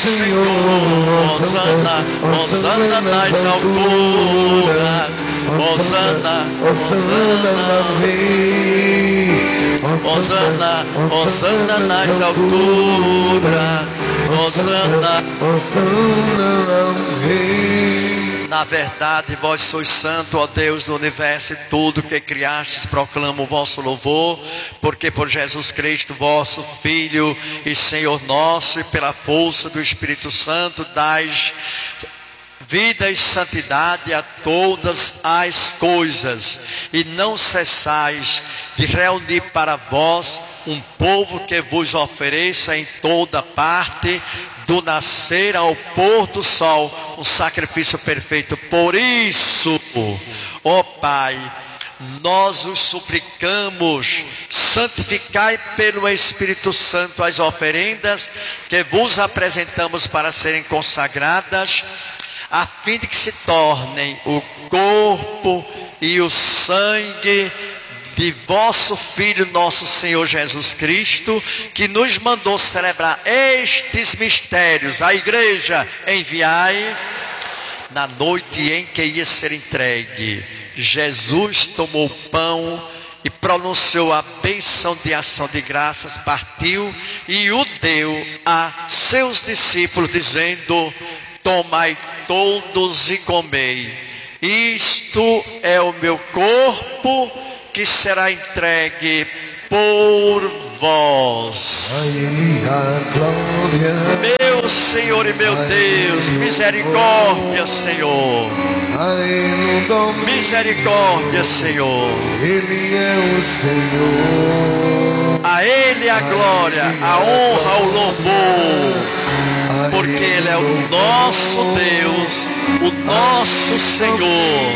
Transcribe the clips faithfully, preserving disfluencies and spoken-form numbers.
Senhor. Hosana, Hosana nas alturas. Hosana, Hosana ao Rei. Hosana, Hosana nas alturas. Hosana, Hosana ao Rei. Na verdade, vós sois santo, ó Deus do universo, e tudo que criastes proclama o vosso louvor, porque por Jesus Cristo, vosso Filho e Senhor nosso, e pela força do Espírito Santo, dais vida e santidade a todas as coisas, e não cessais de reunir para vós um povo que vos ofereça em toda parte, do nascer ao pôr do sol, um sacrifício perfeito. Por isso, ó Pai, nós os suplicamos, santificai pelo Espírito Santo as oferendas que vos apresentamos para serem consagradas, a fim de que se tornem o corpo e o sangue de vosso Filho, nosso Senhor Jesus Cristo, que nos mandou celebrar estes mistérios. A igreja enviai. Na noite em que ia ser entregue, Jesus tomou o pão e pronunciou a bênção de ação de graças, partiu e o deu a seus discípulos, dizendo: tomai todos e comei, isto é o meu corpo que será entregue por vós. A glória, meu Senhor e meu Deus, misericórdia, Senhor. Misericórdia, Senhor. Ele é o Senhor. A Ele a glória, a honra, o louvor, porque Ele é o nosso Deus, o nosso Senhor.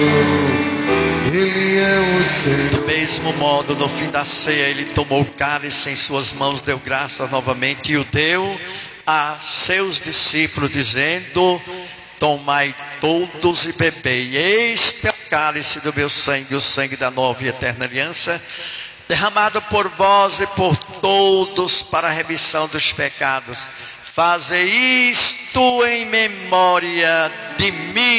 Ele é o Senhor. Do mesmo modo, no fim da ceia, Ele tomou o cálice em suas mãos, deu graças novamente e o deu a seus discípulos, dizendo: tomai todos e bebei, este é o cálice do meu sangue, o sangue da nova e eterna aliança, derramado por vós e por todos para a remissão dos pecados. Faze isto em memória de mim.